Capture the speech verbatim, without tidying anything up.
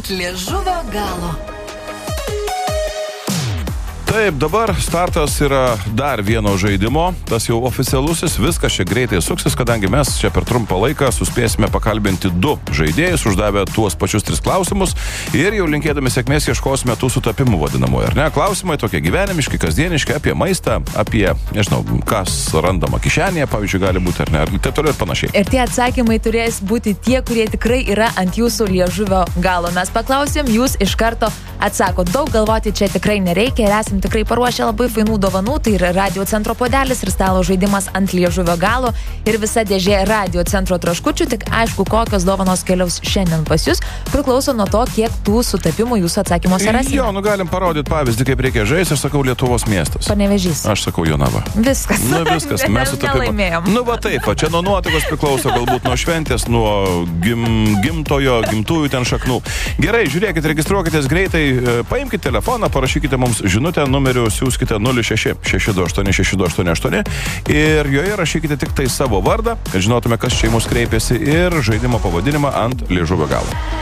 ant liežuvio galo. Taip, dabar startas yra dar vieno žaidimo, tas jau oficialusis, viskas čia greitai suksis, kadangi mes čia per trumpą laiką suspėsime pakalbinti du žaidėjus, uždavę tuos pačius tris klausimus ir jau linkėdami sėkmės ieškosime tų sutapimų vadinamoje, ar ne? Klausimai tokie gyvenimiški, kasdieniški, apie maistą, apie, nežinau, kas randama kišenėje, pavyzdžiui, gali būti, ar ne, ir taip toliau ir panašiai. Ir tie atsakymai turės būti tie, kurie tikrai yra ant jūsų liežuvio galo. Mes paklausėm, jūs iš karto atsako. Daug galvoti čia tikrai nereikia ir esam tikrai paruošę labai fainų dovanų, tai yra Radio Centro puodelis ir stalo žaidimas ant liežuvio galo ir visa dėžė Radio Centro traškučių, tik aišku, kokios dovanos keliaus šiandien pas jūs, priklauso nuo to, kiek tų sutapimų jūsų atsakymuose rasime. Jo, nu galim parodyti pavyzdį, kaip reikia žaisti, aš sakau Lietuvos miestas. Panevėžys. Aš sakau Jonava. Viskas. Nu viskas, mes sutapimą. Nu va taip, va, čia nuo nuotaikos priklauso, galbūt nuo šventės, nuo gim, gimtojo, gimtųjų ten šaknų. Gerai, žiūrėkit, registruokitės greitai, paimkite telefoną, parašykite mums žinutę, numeriu siūskite nulis šeši šeši du aštuoni šeši du aštuoni aštuoni ir joje rašykite tik tai savo vardą, kad žinotume, kas čia į mus kreipėsi ir žaidimo pavadinimą ant liežuvio galo.